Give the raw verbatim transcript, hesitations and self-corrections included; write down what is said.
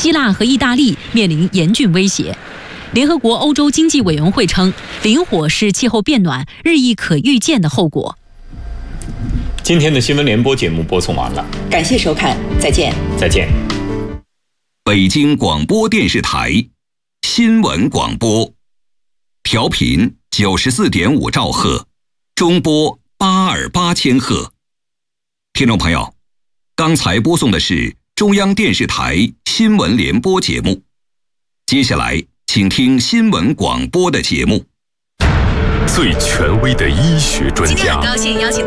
希腊和意大利面临严峻威胁。联合国欧洲经济委员会称，林火是气候变暖日益可预见的后果。 今天的新闻联播节目播送完了， 感谢收看，再见。 再见。 北京广播电视台新闻广播，调频九十四点五兆赫，中波八二八千赫。听众朋友，刚才播送的是中央电视台新闻联播节目，接下来请听新闻广播的节目。 最权威的医学专家。 今天很高兴邀请